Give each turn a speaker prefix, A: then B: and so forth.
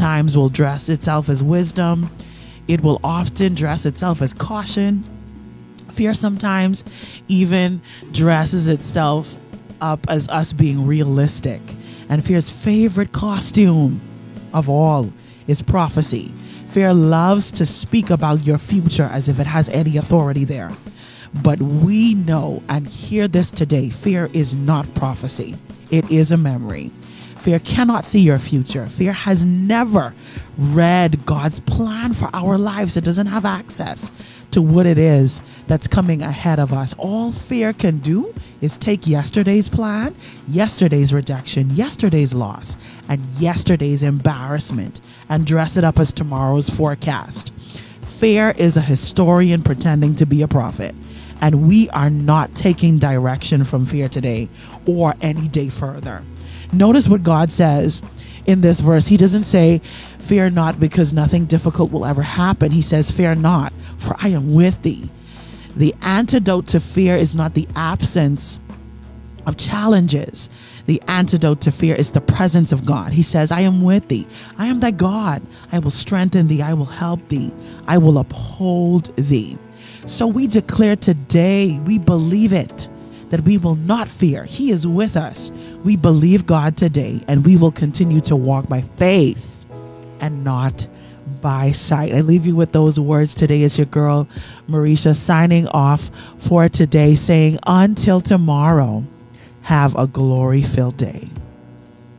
A: sometimes will dress itself as wisdom. It will often dress itself as caution. Fear sometimes even dresses itself up as us being realistic. And fear's favorite costume of all is prophecy. Fear loves to speak about your future as if it has any authority there. But we know and hear this today. Fear is not prophecy. It is a memory. Fear cannot see your future. Fear has never read God's plan for our lives. It doesn't have access to what it is that's coming ahead of us. All fear can do is take yesterday's plan, yesterday's rejection, yesterday's loss, and yesterday's embarrassment and dress it up as tomorrow's forecast. Fear is a historian pretending to be a prophet. And we are not taking direction from fear today or any day further. Notice what God says in this verse. He doesn't say, fear not because nothing difficult will ever happen. He says, fear not, for I am with thee. The antidote to fear is not the absence of challenges. The antidote to fear is the presence of God. He says, I am with thee. I am thy God. I will strengthen thee. I will help thee. I will uphold thee. So we declare today, we believe it, that we will not fear. He is with us. We believe God today, and we will continue to walk by faith and not by sight. I leave you with those words today. It's your girl, Marisha, signing off for today, saying until tomorrow, have a glory-filled day.